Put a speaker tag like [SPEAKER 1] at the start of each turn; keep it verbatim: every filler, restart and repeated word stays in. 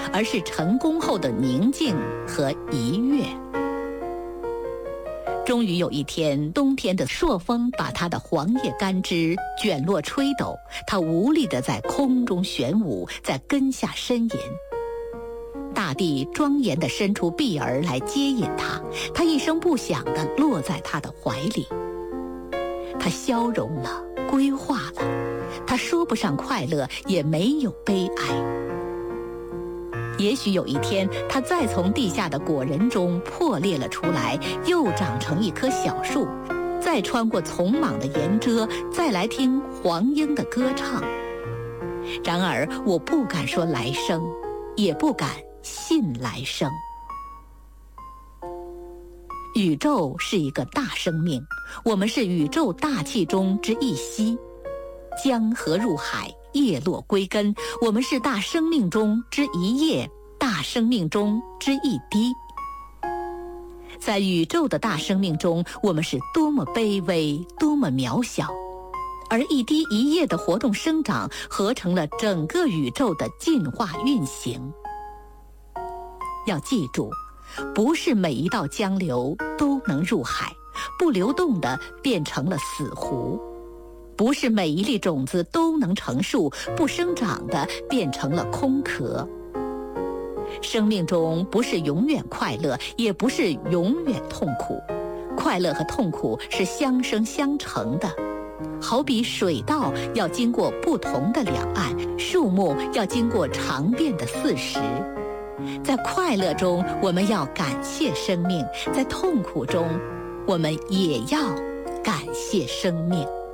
[SPEAKER 1] 而是成功后的宁静和愉悦。终于有一天，冬天的朔风把它的黄叶干枝卷落吹抖，它无力地在空中旋舞，在根下呻吟。大地庄严地伸出臂儿来接引它，它一声不响地落在他的怀里。它消融了，归化了，它说不上快乐，也没有悲哀。也许有一天，它再从地下的果仁中破裂了出来，又长成一棵小树，再穿过丛莽的岩遮，再来听黄莺的歌唱。然而，我不敢说来生，也不敢信来生。宇宙是一个大生命，我们是宇宙大气中之一息。江河入海，叶落归根，我们是大生命中之一叶，大生命中之一滴。在宇宙的大生命中，我们是多么卑微，多么渺小，而一滴一叶的活动生长，合成了整个宇宙的进化运行。要记住，不是每一道江流都能入海，不流动的变成了死湖；不是每一粒种子都能成树，不生长的变成了空壳。生命中不是永远快乐，也不是永远痛苦，快乐和痛苦是相生相成的。好比水道要经过不同的两岸，树木要经过长变的四时。在快乐中，我们要感谢生命；在痛苦中，我们也要感谢生命。